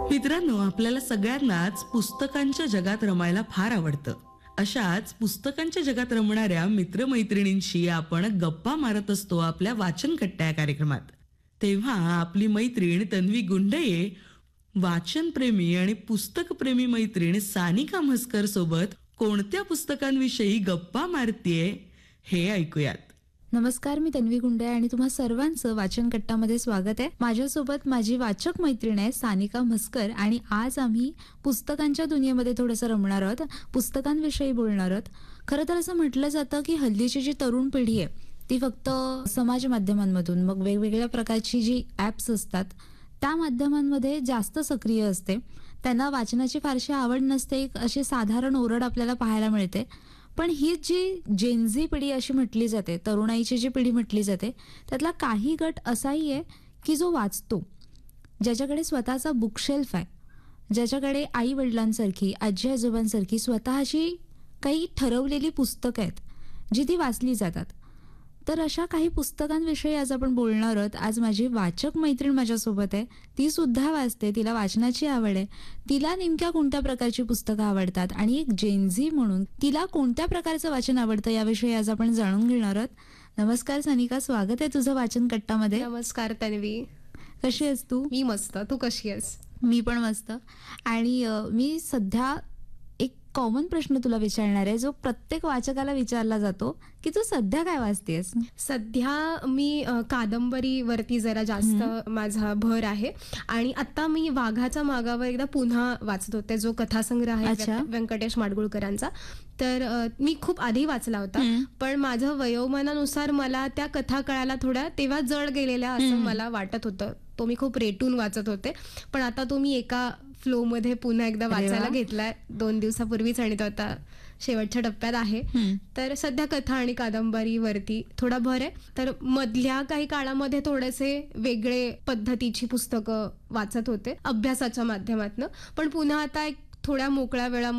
मित्रांनो, आपल्याला सगळ्यांनाच पुस्तकांच्या जगात रमायला फार आवडतं. अशाच पुस्तकांच्या जगात रमणाऱ्या मित्रमैत्रिणींशी आपण गप्पा मारत असतो आपल्या वाचन कट्टा या कार्यक्रमात. तेव्हा आपली मैत्रीण तन्वी गुंडये वाचनप्रेमी आणि पुस्तकप्रेमी मैत्रीण सानिका म्हस्कर सोबत कोणत्या पुस्तकांविषयी गप्पा मारतीये हे ऐकूयात. नमस्कार, मी तन्वी गुंडे आणि तुम्हा सर्वांचं वाचन कट्टामध्ये स्वागत आहे. माझ्यासोबत माझी वाचक मैत्रीण आहे सानिका म्हस्कर आणि आज आम्ही पुस्तकांच्या दुनियेमध्ये थोडंसं रमणार आहोत, पुस्तकांविषयी बोलणार आहोत. खरं तर असं म्हटलं जातं की हल्लीची जी तरुण पिढी आहे ती फक्त समाज माध्यमांमधून मग वेगवेगळ्या प्रकारची जी ॲप्स असतात त्या माध्यमांमध्ये जास्त सक्रिय असते. त्यांना वाचनाची फारशी आवड नसते, अशी साधारण ओरड आपल्याला पाहायला मिळते. पण ही जी जेनझी पिढी अशी म्हटली जाते, तरुणाईची जी पिढी म्हटली जाते, त्यातला काही गट असाही आहे की जो वाचतो, ज्याच्याकडे स्वतःचा बुकशेल्फ आहे, ज्याच्याकडे आई वडिलांसारखी आजी आजोबांसारखी स्वतःची काही ठरवलेली पुस्तकं आहेत जी ती वाचली जातात. तर अशा काही पुस्तकांविषयी आज आपण बोलणार आहोत. आज माझी वाचक मैत्रीण माझ्यासोबत आहे. ती सुद्धा वाचते, तिला वाचनाची आवड आहे. तिला नेमक्या कोणत्या प्रकारची पुस्तकं आवडतात आणि एक जेनझी म्हणून तिला कोणत्या प्रकारचं वाचन आवडतं याविषयी आज आपण जाणून घेणार आहोत. नमस्कार सानिका, स्वागत आहे तुझं वाचन कट्टामध्ये. नमस्कार तन्वी, कशी आहेस तू? मी मस्त, तू कशी आहेस? मी पण मस्त. आणि मी सध्या एक कॉमन प्रश्न तुला विचारणार आहे जो प्रत्येक वाचकाला विचारला जातो की तू सध्या काय वाचतेस? सध्या मी कादंबरीवरती जरा जास्त माझा भर आहे आणि आता मी वाघाच्या मागावर एकदा पुन्हा वाचत होते, जो कथासंग्रह आहे व्यंकटेश माडगुळकरांचा. तर मी खूप आधी वाचला होता, पण माझं वयोमानानुसार मला त्या कथा कळायला थोड्या तेव्हा जड गेलेल्या असं मला वाटत होतं. तो मी खूप रेटून वाचत होते, पण आता तो मी एका फ्लो मध्ये पुन्हा एकदा वाचायला घेतलाय 2 दिवसापूर्वीच आणि तो आता शेवटच्या टप्प्यात आहे. तर सध्या कथा आणि कादंबरीवरती थोडा भर आहे. तर मधल्या काही काळामध्ये थोडेसे वेगळे पद्धतीची पुस्तकं वाचत होते अभ्यासाच्या माध्यमातून, पण पुन्हा आता एक थोड्या मोकळ्या वेळा